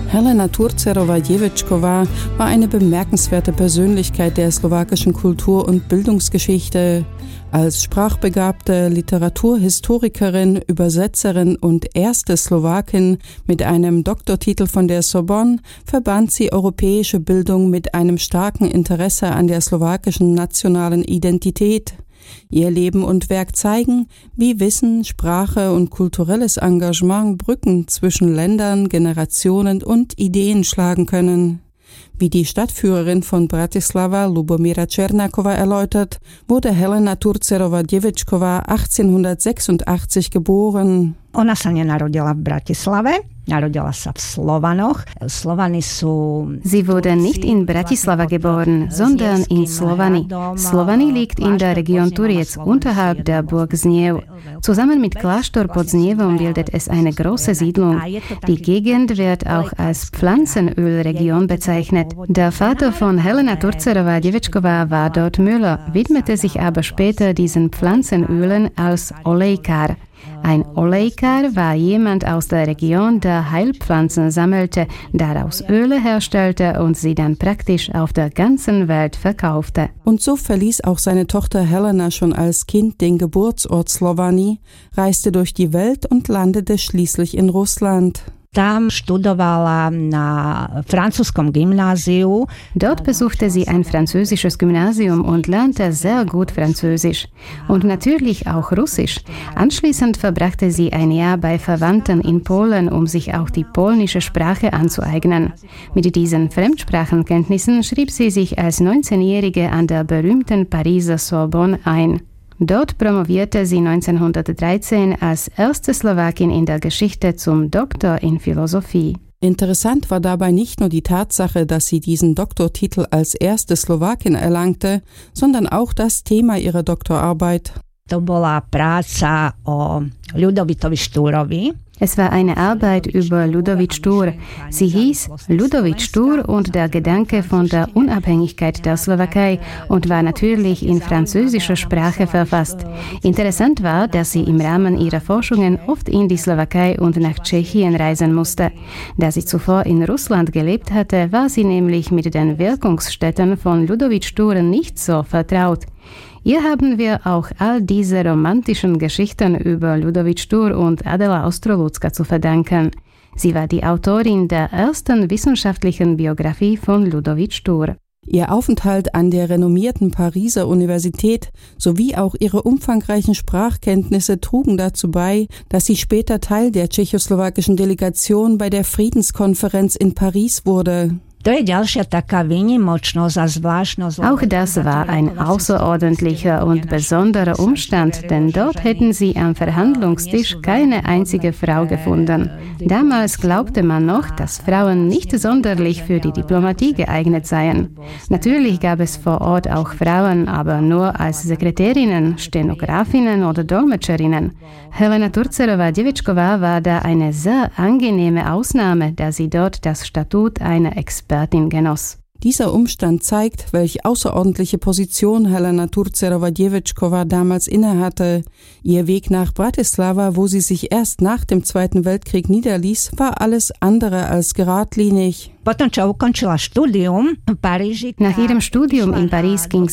Helena Turcerová-Děvečková war eine bemerkenswerte Persönlichkeit der slowakischen Kultur- und Bildungsgeschichte. Als sprachbegabte Literaturhistorikerin, Übersetzerin und erste Slowakin mit einem Doktortitel von der Sorbonne verband sie europäische Bildung mit einem starken Interesse an der slowakischen nationalen Identität. Ihr Leben und Werk zeigen, wie Wissen, Sprache und kulturelles Engagement Brücken zwischen Ländern, Generationen und Ideen schlagen können. Wie die Stadtführerin von Bratislava, Lubomíra Černáková, erläutert, wurde Helena Turcerová-Děvečková 1886 geboren. Ona sa nenarodila v Bratislave, narodila sa v Slovanoch. Sie wurde nicht in Bratislava geboren, sondern in Slovany. Slovany liegt in der Region Turec unterhalb der Burg Zniev. Zusammen mit Kláštor pod Znievom bildet es eine große Siedlung. Die Gegend wird auch als Pflanzenölregion bezeichnet. Der Vater von Helena Turcerová-Děvečková war dort Müller, widmete sich aber später diesen Pflanzenölen als Olejkar. Ein Olejkar war jemand aus der Region, der Heilpflanzen sammelte, daraus Öle herstellte und sie dann praktisch auf der ganzen Welt verkaufte. Und so verließ auch seine Tochter Helena schon als Kind den Geburtsort Slovany, reiste durch die Welt und landete schließlich in Russland. Tam študovala na francúzskom gymnáziu. Dort besuchte sie ein französisches Gymnasium und lernte sehr gut Französisch und natürlich auch Russisch. Anschließend verbrachte sie ein Jahr bei Verwandten in Polen, um sich auch die polnische Sprache anzueignen. Mit diesen Fremdsprachenkenntnissen schrieb sie sich als 19-Jährige an der berühmten Pariser Sorbonne ein. Dort promovierte sie 1913 als erste Slowakin in der Geschichte zum Doktor in Philosophie. Interessant war dabei nicht nur die Tatsache, dass sie diesen Doktortitel als erste Slowakin erlangte, sondern auch das Thema ihrer Doktorarbeit. To bola práca o Ľudovítovi Štúrovi. Es war eine Arbeit über Ľudovít Štúr. Sie hieß Ľudovít Štúr und der Gedanke von der Unabhängigkeit der Slowakei und war natürlich in französischer Sprache verfasst. Interessant war, dass sie im Rahmen ihrer Forschungen oft in die Slowakei und nach Tschechien reisen musste. Da sie zuvor in Russland gelebt hatte, war sie nämlich mit den Wirkungsstätten von Ľudovít Štúr nicht so vertraut. Hier haben wir auch all diese romantischen Geschichten über Ľudovít Štúr und Adela Ostrolúcka zu verdanken. Sie war die Autorin der ersten wissenschaftlichen Biografie von Ľudovít Štúr. Ihr Aufenthalt an der renommierten Pariser Universität sowie auch ihre umfangreichen Sprachkenntnisse trugen dazu bei, dass sie später Teil der tschechoslowakischen Delegation bei der Friedenskonferenz in Paris wurde. Auch das war ein außerordentlicher und besonderer Umstand, denn dort hätten sie am Verhandlungstisch keine einzige Frau gefunden. Damals glaubte man noch, dass Frauen nicht sonderlich für die Diplomatie geeignet seien. Natürlich gab es vor Ort auch Frauen, aber nur als Sekretärinnen, Stenografinnen oder Dolmetscherinnen. Helena Turcerová-Děvečková war da eine sehr angenehme Ausnahme, da sie dort das Statut einer Expertin genoss. Dieser Umstand zeigt, welche außerordentliche Position Helena Turcerová-Děvečková damals innehatte. Ihr Weg nach Bratislava, wo sie sich erst nach dem Zweiten Weltkrieg niederließ, war alles andere als geradlinig. Nach ihrem Studium in Paris ging